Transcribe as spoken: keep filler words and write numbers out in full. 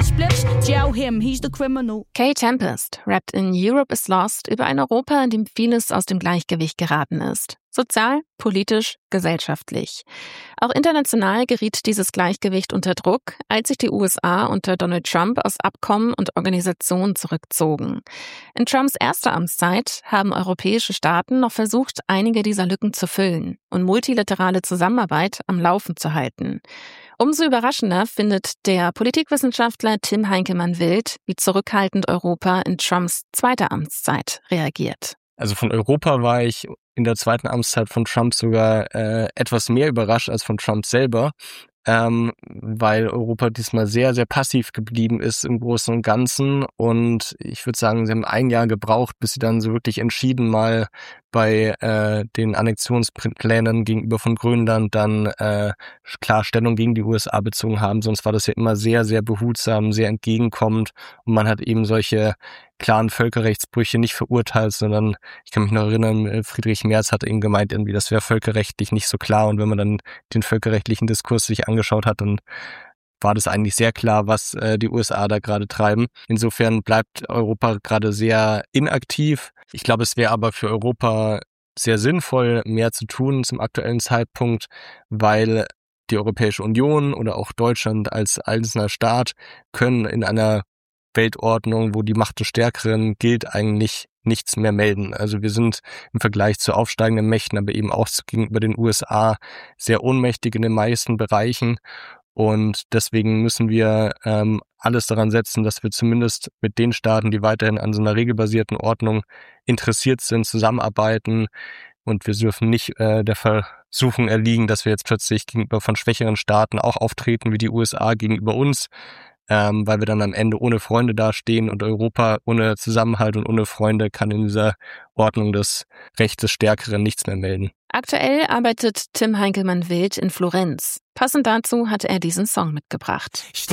splish splish, jail him, he's the criminal. Kay Tempest rappt in Europe is Lost über ein Europa, in dem vieles aus dem Gleichgewicht geraten ist. Sozial, politisch, gesellschaftlich. Auch international geriet dieses Gleichgewicht unter Druck, als sich die U S A unter Donald Trump aus Abkommen und Organisationen zurückzogen. In Trumps erster Amtszeit haben europäische Staaten noch versucht, einige dieser Lücken zu füllen und multilaterale Zusammenarbeit am Laufen zu halten. Umso überraschender findet der Politikwissenschaftler Tim Heinckelmann-Wild, wie zurückhaltend Europa in Trumps zweiter Amtszeit reagiert. Also von Europa war ich in der zweiten Amtszeit von Trump sogar äh, etwas mehr überrascht als von Trump selber, ähm, weil Europa diesmal sehr, sehr passiv geblieben ist im Großen und Ganzen. Und ich würde sagen, sie haben ein Jahr gebraucht, bis sie dann so wirklich entschieden mal bei äh, den Annexionsplänen gegenüber von Grönland dann äh, klar Stellung gegen die U S A bezogen haben. Sonst war das ja immer sehr, sehr behutsam, sehr entgegenkommend. Und man hat eben solche klaren Völkerrechtsbrüche nicht verurteilt, sondern ich kann mich noch erinnern, Friedrich Merz hat eben gemeint, irgendwie das wäre völkerrechtlich nicht so klar. Und wenn man dann den völkerrechtlichen Diskurs sich angeschaut hat, dann war das eigentlich sehr klar, was äh, die U S A da gerade treiben. Insofern bleibt Europa gerade sehr inaktiv. Ich glaube, es wäre aber für Europa sehr sinnvoll, mehr zu tun zum aktuellen Zeitpunkt, weil die Europäische Union oder auch Deutschland als einzelner Staat können in einer Weltordnung, wo die Macht des Stärkeren gilt, eigentlich nichts mehr melden. Also wir sind im Vergleich zu aufsteigenden Mächten, aber eben auch gegenüber den U S A sehr ohnmächtig in den meisten Bereichen. Und deswegen müssen wir ähm, alles daran setzen, dass wir zumindest mit den Staaten, die weiterhin an so einer regelbasierten Ordnung interessiert sind, zusammenarbeiten. Und wir dürfen nicht äh, der Versuchung erliegen, dass wir jetzt plötzlich gegenüber von schwächeren Staaten auch auftreten wie die U S A gegenüber uns, ähm, weil wir dann am Ende ohne Freunde dastehen und Europa ohne Zusammenhalt und ohne Freunde kann in dieser Ordnung des Rechts des Stärkeren nichts mehr melden. Aktuell arbeitet Tim Heinckelmann-Wild in Florenz. Passend dazu hat er diesen Song mitgebracht. Ich